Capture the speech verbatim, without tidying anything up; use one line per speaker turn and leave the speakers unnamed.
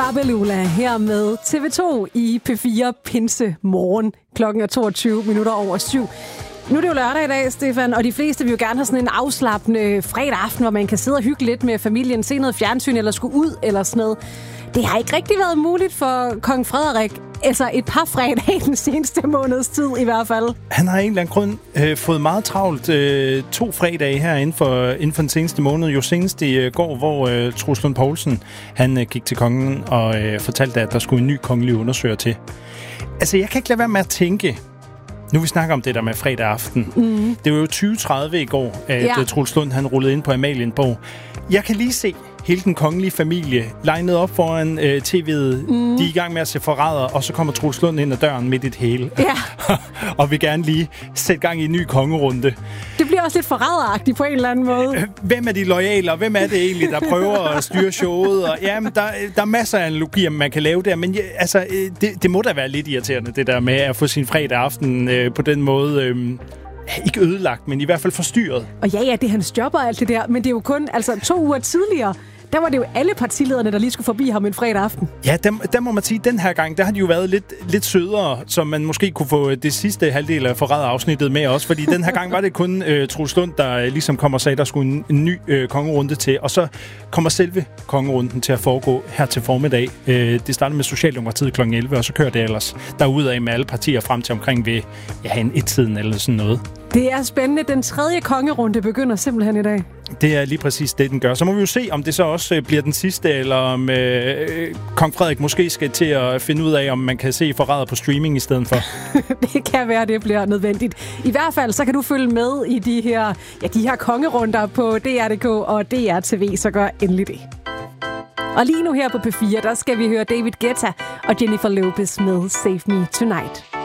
Babelula her med T V to i P fire Pinse Morgen. Klokken er toogtyve minutter over syv. Nu er det jo lørdag i dag, Stefan, og de fleste vil jo gerne have sådan en afslappende fredag aften, hvor man kan sidde og hygge lidt med familien, se noget fjernsyn eller skulle ud eller sådan noget. Det har ikke rigtig været muligt for kong Frederik, altså et par fredage den seneste måneds tid i hvert fald.
Han har en eller anden grund øh, fået meget travlt øh, to fredage her inden for, inden for den seneste måned. Jo senest i øh, går, hvor øh, Troels Lund Poulsen han øh, gik til kongen og øh, fortalte, at der skulle en ny kongelig undersøger til. Altså, jeg kan ikke lade være med at tænke... Nu vi snakker om det der med fredag aften. Mm. Det var jo tyve tredive i går, at ja. Troels Lund han rullede ind på Amalienborg. Jeg kan lige se hele den kongelige familie legnet op foran øh, tv'et. Mm. De er i gang med at se Forræder, og så kommer Troels Lund ind ad døren midt i det hele. Ja. Og vil gerne lige sætte gang i en ny kongerunde.
Det bliver også lidt forræderagtigt på en eller anden måde.
Hvem er de loyale, og hvem er det egentlig, der prøver at styre showet? Og, jamen, der, der er masser af analogier, man kan lave der, men ja, altså, det, det må da være lidt irriterende, det der med at få sin fredag aften øh, på den måde... Øh, ikke ødelagt, men i hvert fald forstyrret.
Og ja, ja, det er hans job og alt det der, men det er jo kun altså, to uger tidligere, der var det jo alle partilederne, der lige skulle forbi ham en fredag aften.
Ja, der, der må man sige, den her gang, der har de jo været lidt, lidt sødere, så man måske kunne få det sidste halvdel af Forræder-afsnittet med også, fordi den her gang var det kun øh, Troels Lund, der ligesom kom og sagde, der skulle en, en ny øh, kongerunde til, og så kommer selve kongerunden til at foregå her til formiddag. Øh, det startede med Socialdemokratiet klokken elleve, og så kører det ellers derudad med alle partier frem til omkring ved ja, en et-tiden eller sådan noget.
Det er spændende. Den tredje kongerunde begynder simpelthen i dag.
Det er lige præcis det, den gør. Så må vi jo se, om det så også bliver den sidste, eller om øh, kong Frederik måske skal til at finde ud af, om man kan se Forræder på streaming i stedet for.
Det kan være, det bliver nødvendigt. I hvert fald, så kan du følge med i de her, ja, de her kongerunder på D R punktum D K og D R T V, så gør endelig det. Og lige nu her på P fire, der skal vi høre David Guetta og Jennifer Lopez med Save Me Tonight.